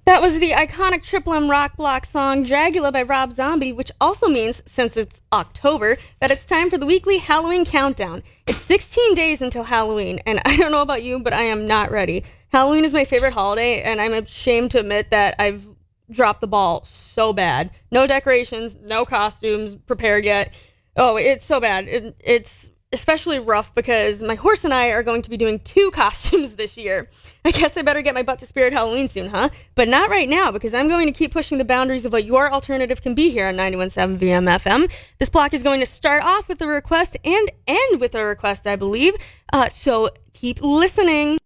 That was the iconic Triple M rock block song Dragula by Rob Zombie, which also means, since it's October, that it's time for the weekly Halloween countdown. It's 16 days until Halloween, and I don't know about you, but I am not ready. Halloween is my favorite holiday, and I'm ashamed to admit that I've dropped the ball so bad. No decorations, no costumes prepared yet. Oh, it's so bad. It's especially rough because my horse and I are going to be doing 2 costumes this year. I guess I better get my butt to Spirit Halloween soon, huh? But not right now, because I'm going to keep pushing the boundaries of what your alternative can be here on 91.7 VMFM. This block is going to start off with a request and end with a request, I believe. So keep listening.